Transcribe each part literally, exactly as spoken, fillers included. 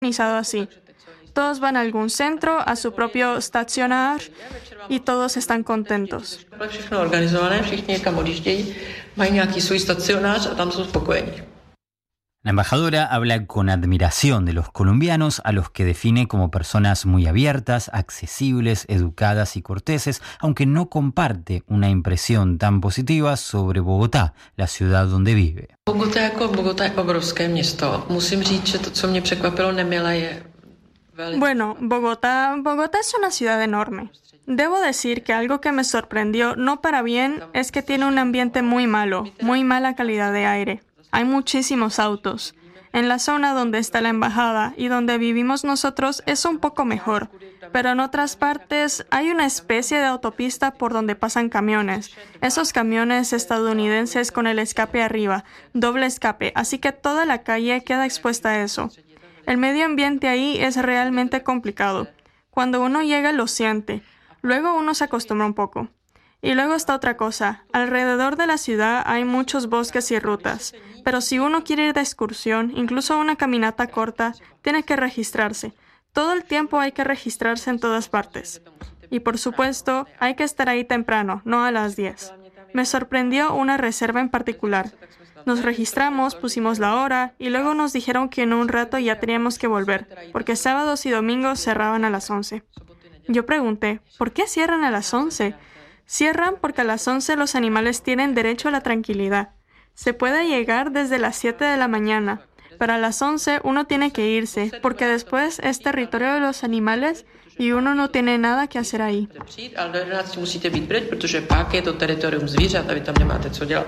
organizado así. Todos van a algún centro, a su propio estacionar y todos están contentos. Všechno organizované, všichni někam odjíždějí, mají nějaký svůj stacionář a tam jsou spokojení. La embajadora habla con admiración de los colombianos, a los que define como personas muy abiertas, accesibles, educadas y corteses, aunque no comparte una impresión tan positiva sobre Bogotá, la ciudad donde vive. Bogotá jako Bogotá je obrovské město. Musím říct, že to, co mě překvapilo nemile, je velice... Bueno, Bogotá, Bogotá es una ciudad enorme. Debo decir que algo que me sorprendió, no para bien, es que tiene un ambiente muy malo, muy mala calidad de aire. Hay muchísimos autos. En la zona donde está la embajada y donde vivimos nosotros es un poco mejor, pero en otras partes hay una especie de autopista por donde pasan camiones. Esos camiones estadounidenses con el escape arriba, doble escape, así que toda la calle queda expuesta a eso. El medio ambiente ahí es realmente complicado. Cuando uno llega lo siente, luego uno se acostumbra un poco. Y luego está otra cosa, alrededor de la ciudad hay muchos bosques y rutas, pero si uno quiere ir de excursión, incluso una caminata corta, tiene que registrarse. Todo el tiempo hay que registrarse en todas partes. Y por supuesto, hay que estar ahí temprano, no a las diez. Me sorprendió una reserva en particular. Nos registramos, pusimos la hora y luego nos dijeron que en un rato ya teníamos que volver, porque sábados y domingos cerraban a las once. Yo pregunté, ¿por qué cierran a las once? Cierran porque a las once los animales tienen derecho a la tranquilidad. Se puede llegar desde las siete de la mañana, pero a las once uno tiene que irse, porque después es territorio de los animales y uno no tiene nada que hacer ahí. Ale do jedenácti musíte být pryč, protože pak je to teritorium zvířat a vy tam nemáte co dělat.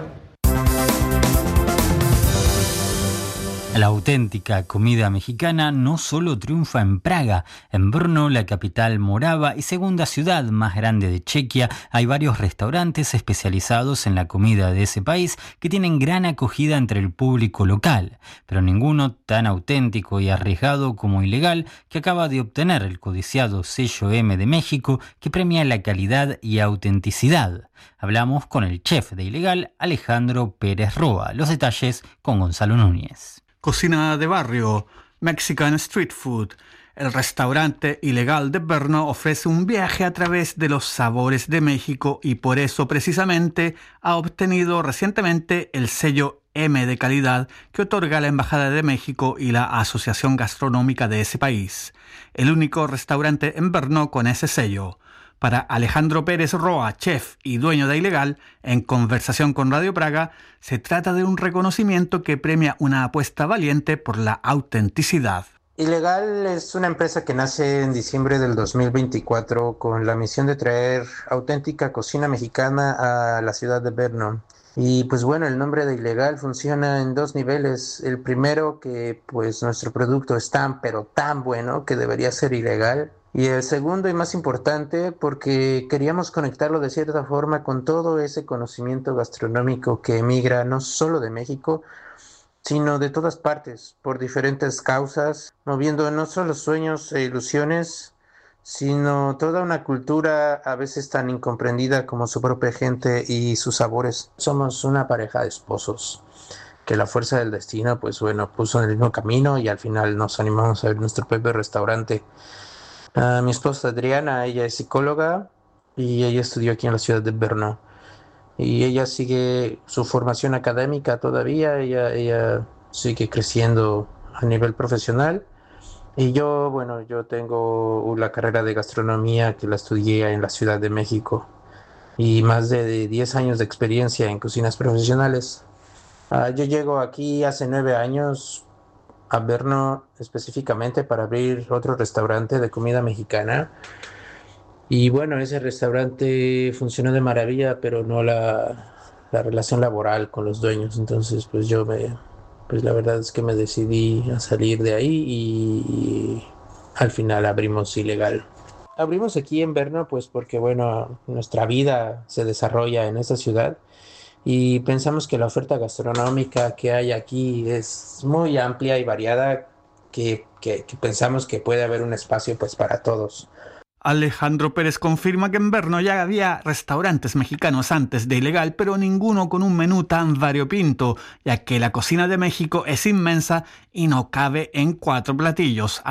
La auténtica comida mexicana no solo triunfa en Praga. En Brno, la capital morava y segunda ciudad más grande de Chequia, hay varios restaurantes especializados en la comida de ese país que tienen gran acogida entre el público local, pero ninguno tan auténtico y arriesgado como Ilegal, que acaba de obtener el codiciado sello M de México, que premia la calidad y autenticidad. Hablamos con el chef de Ilegal, Alejandro Pérez Roa. Los detalles con Gonzalo Núñez. Cocina de barrio, Mexican Street Food. El restaurante Ilegal de Brno ofrece un viaje a través de los sabores de México y por eso precisamente ha obtenido recientemente el sello M de calidad que otorga la Embajada de México y la Asociación Gastronómica de ese país. El único restaurante en Brno con ese sello. Para Alejandro Pérez Roa, chef y dueño de Ilegal, en conversación con Radio Praga, se trata de un reconocimiento que premia una apuesta valiente por la autenticidad. Ilegal es una empresa que nace en diciembre del dos mil veinticuatro con la misión de traer auténtica cocina mexicana a la ciudad de Brno. Y pues bueno, el nombre de Ilegal funciona en dos niveles. El primero, que pues nuestro producto es tan pero tan bueno que debería ser ilegal. Y el segundo y más importante, porque queríamos conectarlo de cierta forma con todo ese conocimiento gastronómico que emigra no solo de México, sino de todas partes, por diferentes causas, moviendo no solo sueños e ilusiones, sino toda una cultura a veces tan incomprendida como su propia gente y sus sabores. Somos una pareja de esposos que la fuerza del destino, pues bueno, puso en el mismo camino y al final nos animamos a abrir nuestro propio restaurante. Uh, mi esposa Adriana, ella es psicóloga y ella estudió aquí en la ciudad de Brno. Y ella sigue su formación académica todavía, ella, ella sigue creciendo a nivel profesional. Y yo, bueno, yo tengo la carrera de gastronomía que la estudié en la Ciudad de México y más de diez años de experiencia en cocinas profesionales. Uh, yo llego aquí hace nueve años a Brno específicamente para abrir otro restaurante de comida mexicana. Y bueno, ese restaurante funcionó de maravilla, pero no la, la relación laboral con los dueños. Entonces, pues yo me, pues la verdad es que me decidí a salir de ahí y, y al final abrimos Ilegal. Abrimos aquí en Brno, pues porque bueno, nuestra vida se desarrolla en esta ciudad. Y pensamos que la oferta gastronómica que hay aquí es muy amplia y variada, que, que, que pensamos que puede haber un espacio pues para todos. Alejandro Pérez confirma que en Brno ya había restaurantes mexicanos antes de Ilegal, pero ninguno con un menú tan variopinto, ya que la cocina de México es inmensa y no cabe en cuatro platillos.